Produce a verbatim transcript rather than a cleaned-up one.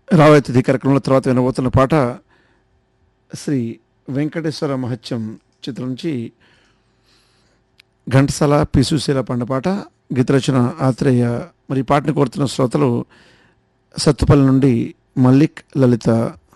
రాబోయే తిథి కార్యక్రమంలో తర్వాత వినబోతున్న పాట శ్రీ వెంకటేశ్వర మహత్యం చిత్రం నుంచి ఘంటసాల పి సుశీల పాడిన పాట. గీత రచన ఆత్రేయ. మరి ఈ పాటను కోరుతున్న శ్రోతలు సత్తుపల్లి నుండి మల్లిక్, లలిత,